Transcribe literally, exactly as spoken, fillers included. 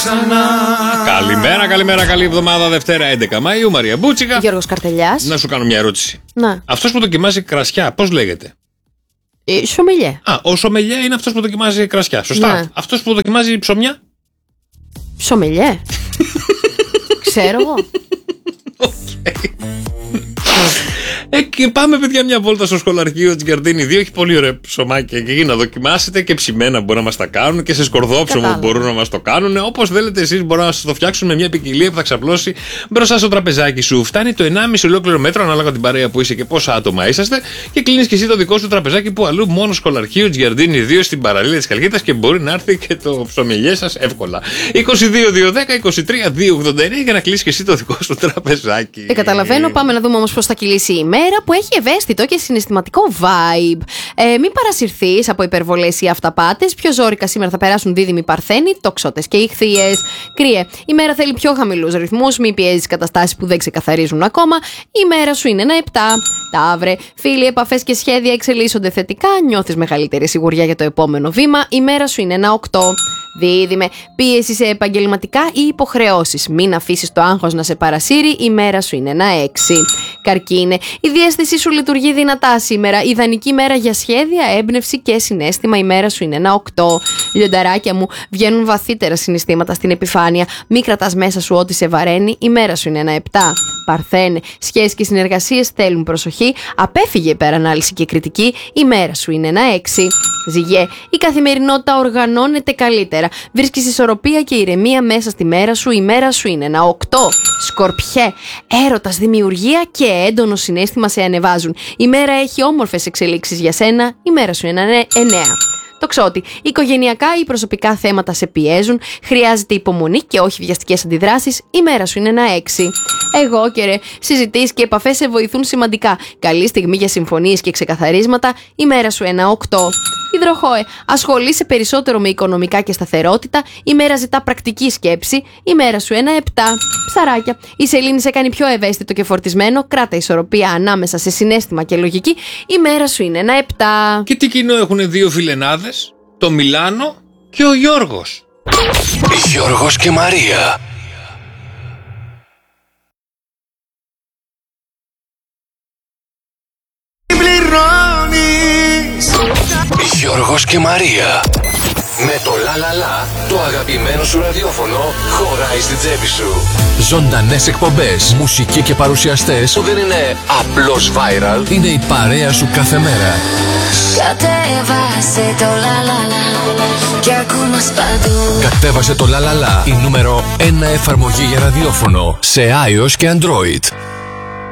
ξανά. Καλημέρα, καλημέρα, καλή εβδομάδα. Δευτέρα έντεκα Μαΐου, Μαρία Μπούτσικα. Γιώργος Καρτελιάς. Να σου κάνω μια ερώτηση. Να. Αυτός που δοκιμάζει κρασιά, πώς λέγεται? Ε, σομελιέ. Α, ο σομελιέ είναι αυτός που δοκιμάζει κρασιά. Σωστά. Ναι. Αυτός που δοκιμάζει ψωμιά. Σομελιέ. Ξέρω εγώ. Ε, και πάμε, παιδιά, μια βόλτα στο σχολαρχείο της Γκαρδίνη δύο. Έχει πολύ ωραία ψωμάκια και εκεί να δοκιμάσετε. Και ψημένα μπορούν να μας τα κάνουν και σε σκορδόψωμο Κατάλαβα. μπορούν να μας το κάνουν. Όπως θέλετε εσείς, μπορούν να σας το φτιάξουν με μια ποικιλία που θα ξαπλώσει μπροστά στο τραπεζάκι σου. Φτάνει το ενάμιση ολόκληρο μέτρο ανάλογα την παρέα που είσαι και πόσα άτομα είσαστε. Και κλείνεις και εσύ το δικό σου τραπεζάκι που αλλού μόνο σχολαρχείο της Γκαρδίνη δύο στην παραλία της Χαλκίδας και μπορεί να έρθει και το ψωμιλιέ σας εύκολα. είκοσι δύο δύο δέκα είκοσι τρία δύο ογδόντα εννέα για να κλείσεις και εσύ το δικό σου τραπεζάκι. Ε, καταλαβαίνω. Πάμε να δούμε όμως πώς θα κυλήσει η ημέρα που έχει ευαίσθητο και συναισθηματικό vibe. Ε, μην παρασυρθείς από υπερβολές ή αυταπάτες. Πιο ζόρικα σήμερα θα περάσουν δίδυμοι παρθένοι, τοξότες και ηχθείες. Κρύε, η μέρα θέλει πιο χαμηλούς ρυθμούς. Μην πιέζεις καταστάσεις που δεν ξεκαθαρίζουν ακόμα. Η μέρα σου είναι ένα επτά. Ταύρε, φίλοι, επαφές και σχέδια εξελίσσονται θετικά. Νιώθεις μεγαλύτερη σιγουριά για το επόμενο βήμα. Η μέρα σου είναι ένα οκτώ. Δίδυμε, πίεση σε επαγγελματικά ή υποχρεώσεις. Μην αφήσεις το άγχος να σε παρασύρει. Η μέρα σου είναι ένα έξι. Καρκίνε, η διαίσθησή σου λειτουργεί δυνατά σήμερα. Ιδανική μέρα για σχέδια, έμπνευση και συναίσθημα. Η μέρα σου είναι ένα οκτώ. Λιονταράκια μου, βγαίνουν βαθύτερα συναισθήματα στην επιφάνεια. Μην κρατάς μέσα σου ό,τι σε βαραίνει. Η μέρα σου είναι ένα επτά. Παρθένε, σχέσεις και συνεργασίες θέλουν προσοχή. Απέφυγε υπερανάλυση και κριτική. Η μέρα σου είναι ένα έξι. Ζυγέ, η καθημερινότητα οργανώνεται καλύτερα. Βρίσκεις ισορροπία και ηρεμία μέσα στη μέρα σου. Η μέρα σου είναι ένα οκτώ. Σκορπιέ, έρωτας, δημιουργία και έντονο συναίσθημα σε ανεβάζουν. Η μέρα έχει όμορφες εξελίξεις για σένα. Η μέρα σου είναι ένα εννέα. Τοξότη, οικογενειακά ή προσωπικά θέματα σε πιέζουν. Χρειάζεται υπομονή και όχι βιαστικές αντιδράσεις. Η μέρα σου είναι ένα έξι. Εγώ και ρε, συζητήσεις και επαφές σε βοηθούν σημαντικά. Καλή στιγμή για συμφωνίες και ξεκαθαρίσματα. Η μέρα σου ένα οκτώ. Υδροχόε, ασχολείσαι περισσότερο με οικονομικά και σταθερότητα. Η μέρα ζητά πρακτική σκέψη. Η μέρα σου ένα επτά. Ψαράκια, η σελήνη σε κάνει πιο ευαίσθητο και φορτισμένο. Κράτα ισορροπία ανάμεσα σε συναίσθημα και λογική. Η μέρα σου είναι ένα επτά. Και τι κοινό έχουν δύο φιλενάδες, το Μιλάνο και ο Γιώργος. Γιώργος και Μαρία. Γιώργος και Μαρία. Με το λα λα λα, το αγαπημένο σου ραδιόφωνο χωράει στην τσέπη σου. Ζωντανές εκπομπές, μουσική και παρουσιαστές που δεν είναι απλώς viral, είναι η παρέα σου κάθε μέρα. Κατέβασε το λα λα λα και ακούμας παντού. Κατέβασε το λα λα λα, η νούμερο ένα εφαρμογή για ραδιόφωνο σε iOS και Android.